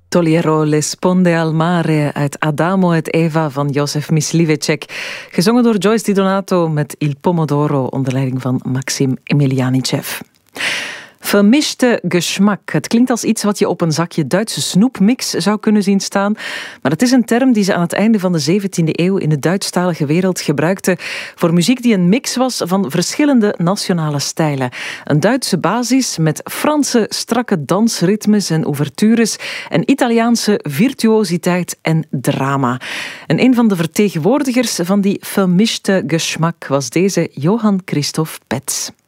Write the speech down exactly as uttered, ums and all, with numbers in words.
Togliero le sponde al mare uit Adamo et Eva van Josef Mysliveček. Gezongen door Joyce Di Donato met Il Pomodoro onder leiding van Maxim Emilianichev. Vermischte Geschmack. Het klinkt als iets wat je op een zakje Duitse snoepmix zou kunnen zien staan. Maar het is een term die ze aan het einde van de zeventiende eeuw in de Duitsstalige wereld gebruikten voor muziek die een mix was van verschillende nationale stijlen. Een Duitse basis met Franse strakke dansritmes en ouvertures en Italiaanse virtuositeit en drama. En een van de vertegenwoordigers van die vermischte Geschmack was deze Johann Christoph Petz.